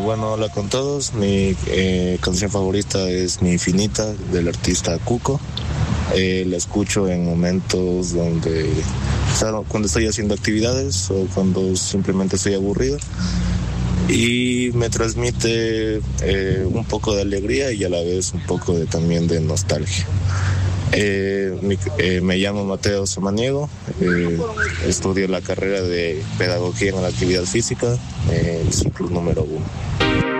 Bueno, hola con todos. Mi canción favorita es Mi Infinita del artista Cuco. La escucho en momentos donde, o sea, cuando estoy haciendo actividades o cuando simplemente estoy aburrido. Y me transmite un poco de alegría y a la vez un poco también de nostalgia. Me llamo Mateo Samaniego, estudio la carrera de Pedagogía en la Actividad Física, el ciclo número 1.